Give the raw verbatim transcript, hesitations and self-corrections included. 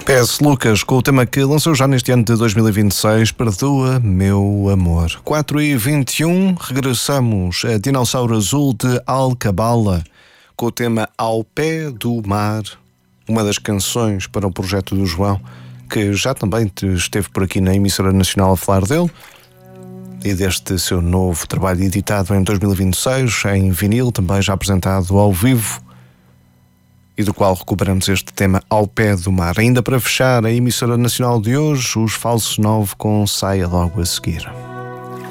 P S Lucas, com o tema que lançou já neste ano de dois mil e vinte e seis, Perdoa, Meu Amor. quatro e vinte e um, regressamos a Dinossauro Azul de Alcabala, com o tema Ao Pé do Mar, uma das canções para o projeto do João, que já também esteve por aqui na emissora nacional a falar dele, e deste seu novo trabalho editado em dois mil e vinte e seis, em vinil, também já apresentado ao vivo, e do qual recuperamos este tema Ao Pé do Mar. Ainda para fechar a emissora nacional de hoje, os Falsos Nove com Saia Logo a Seguir.